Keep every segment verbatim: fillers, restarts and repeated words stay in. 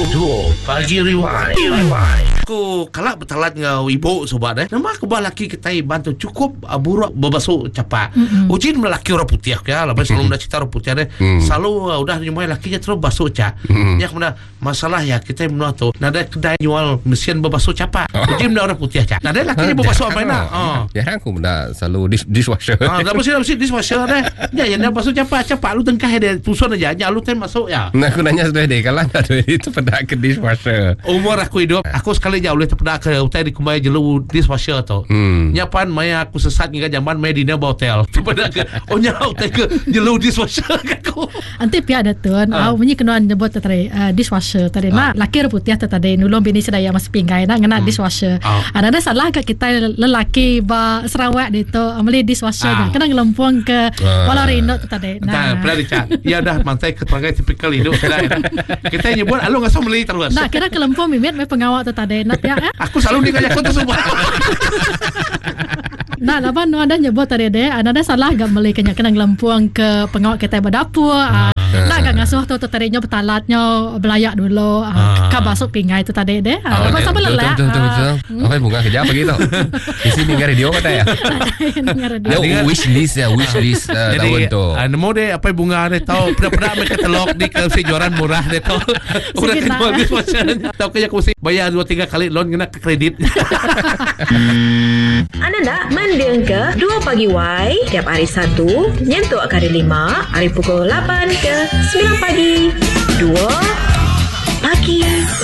Duo Pagi Rewind. Rewind. Aku kalak bertalat ngau ibu sobat eh. Nama aku laki kita bantu cukup uh, buruk berbasuh capak. Mm-hmm. Ujin melaki orang putih ya. Lepas selalu dah cerita orang putih deh. Mm. Selalu uh, udah nyumai lakinya terus basuh cak. Mm. Yang mana masalah ya kita menua tu. Nada kedai jual mesin berbasuh capak. Ujin menua orang putih cak. Nada lakinya berbasuh apa nak? Oh. Ya aku mendak selalu dis- dishwasher. Ah, dah mesti mesti dishwasher deh. Ya ya basuh capak capak lu tengkah dia pusun aja. Ya lu tem masuk ya. Nah aku nanya sudah deh kalau ada itu pada ke dishwasher. Umur aku hidup, aku sekali jauh boleh terpedak ke hotel di kumai jelu dishwasher tu. Hmm. Nyapan maya aku sesat hingga zaman maya dina hotel. Terpedak ke oh nya hotel ke jelu dishwasher aku. Anti pia ada tuan, au bunyi kenuan nyebut tadi dishwasher tadi. Nah, laki putih tadi nulung bini sedaya mas pinggai nak ngena dishwasher. Ada salah ke kita lelaki ba Sarawak itu ameli dishwasher dah. Kena ngelempung ke Kuala Rindok tadi. Nah, pernah dicat. Ya dah mantai keterangan tipikal hidup kita nyebut alu ngasah meli terus. Nah, kira kelempung mimit me pengawal tu tadi. Nak ya. Aku selalu nih aku tu semua. Nah, laban nu ada nyebut tadi deh, ada salah gak meli kena kena ngelempung ke pengawal kita berdapur. Nah, gak ngasuh tu tu tadi nyo betalatnya belayak dulu. Ka basuk pingai tu tadi deh. Apa sama lelak. Betul betul betul. Apa bunga kerja begitu. Di sini dengar radio kata ya. Dia wish list ya, wish list tahun tu. Nemu deh apa bunga deh tahu pernah-pernah mereka telok di kejuaran murah deh tahu. Udah kenal dishwasher. Tahu kayak aku mesti bayar dua tiga kali loan kena ke kredit. Anda nak mendeng ke Dua Pagi Y tiap hari Sabtu nyentuh ke hari lima, hari pukul lapan ke sembilan pagi. Dua Pagi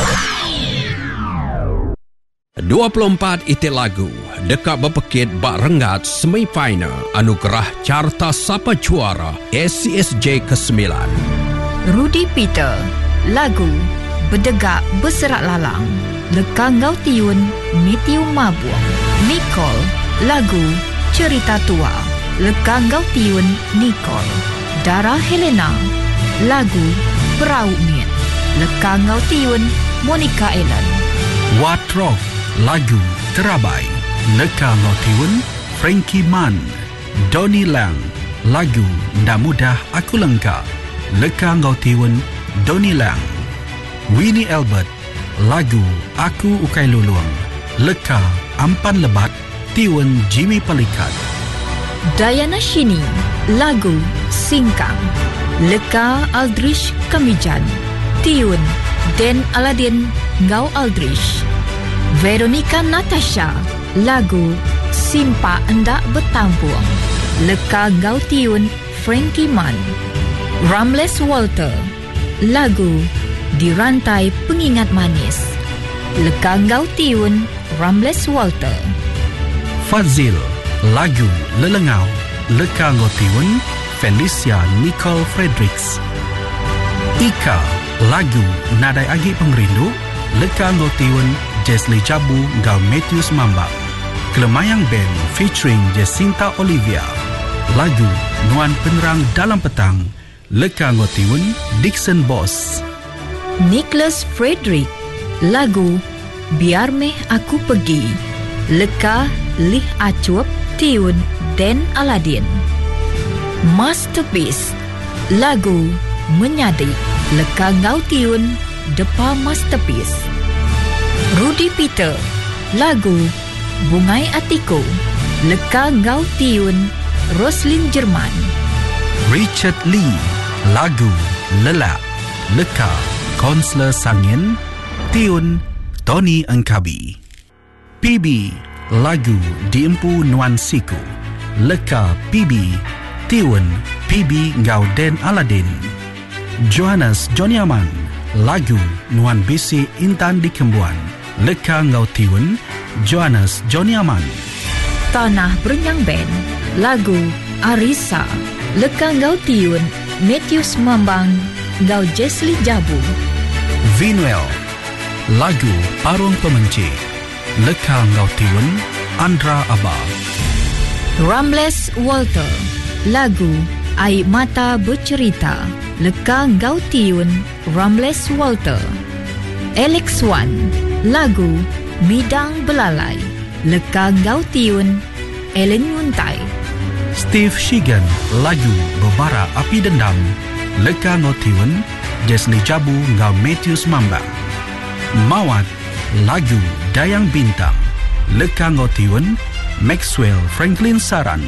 dua puluh empat itik lagu dekat berpekit bak rengat semifinal anugerah Carta Sapa Juara S C S J ke sembilan. Rudy Peter lagu Berdegak Berserak Lalang Leka Ngau Tiun Mitiu Mabuang. Nicole lagu Cerita Tua Leka Ngau Tiun Nicole. Dara Helena lagu Perahu Mian Leka Ngau Tiun Monica Ellen. Watrok lagu Terabai Leka Ngau Tiun Frankie Man. Donnie Lang lagu Nda Mudah Aku Lengkap Leka Ngau Tiun Donnie Lang. Winnie Albert lagu Aku Ukai Luluang Leka Ampan Lebat Tiun Jimmy Pelikat. Diana Shini lagu Singkang Leka Aldrich Kamijan Tiun Den Aladin Ngau Aldrich. Veronica Natasha lagu Simpa Endak Bertampuang Leka Ngau Tiun Frankie Man. Ramles Walter lagu Dirantai Pengingat Manis Leka Ngau Tiun Ramles Walter. Fazil lagu Lelengau Leka Ngau Tiun Felicia Nicole Fredericks. Ika lagu Nadai Agi Pengrindu Leka Ngau Tiun Jesli Jabu Ngau Matthews Mambak. Kelemayang Band featuring Jacinta Olivia lagu Nuan Penerang Dalam Petang Leka Ngau Tiun Dixon Boss. Nicholas Frederick lagu Biar Meh Aku Pergi Leka Lih Acup Tiun Den Aladin. Masterpiece lagu Menyadik Leka Ngau Tiun Depa Masterpiece. Rudy Peter lagu Bungai Atiko Leka Ngau Tiun Roslyn Jerman. Richard Lee lagu Lelak Leka Konsler Sangin Tiun Tony Engkabi. P B lagu Diempu Nuan Siku Leka P B Tiun P B Ngau Den Aladin. Johannes Joniaman lagu Nuan Bisi Intan di Kembuan Leka Ngau Tiun Johannes Joniaman. Tanah Berenyang Band lagu Arisa Leka Ngau Tiun Matthews Mambang Ngau Jesli Jabu. Vinuel lagu Parung Pemenci Leka Ngau Tiun Andra Abba. Ramles Walter lagu Air Mata Bercerita Leka Ngau Tiun Ramles Walter. Alex Wan lagu Midang Belalai Leka Ngau Tiun Ellen Yuntai. Steve Shigan lagu Berbara Api Dendam Leka Ngau Tiun Jesli Jabu Ngau Matthews Mambang. Mawat lagu Dayang Bintang Lekangotiun Maxwell Franklin Saran.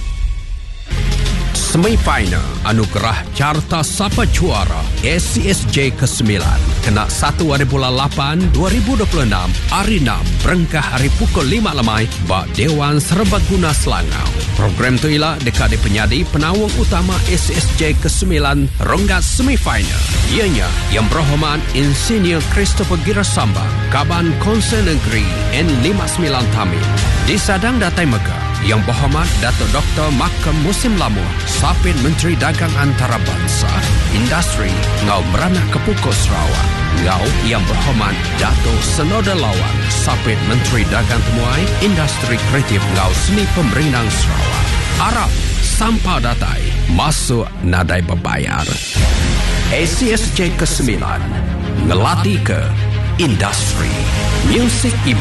Semifinal Anugerah Carta Sapa Juara S C S J kesembilan kena satu hari bulan lapan dua ribu dua puluh enam hari enam berengkah hari pukul lima lemai bak Dewan Serbaguna Selangau. Program tu ialah dekat di penyadi penawang utama S C S J kesembilan ronggat semifinal. Ianya Yang Berhormat Insinyur Christopher Girasambang Kaban Konsen Negeri N lima puluh sembilan Tamil. Di Sadang Datai Megah Yang Berhormat Datuk Doktor Makam Musim Lamuh Sapit Menteri Dagang Antarabangsa Industri Ngau Meranak Kepuko Sarawak. Ngau Yang Berhormat Datuk Senoda Lawan Sapit Menteri Dagang Temuai Industri Kreatif Ngau Seni Pemerintahan Sarawak. Arab Sampah Datai masuk nadai berbayar. S C S J kesembilan ngelatih ke industri muzik ibu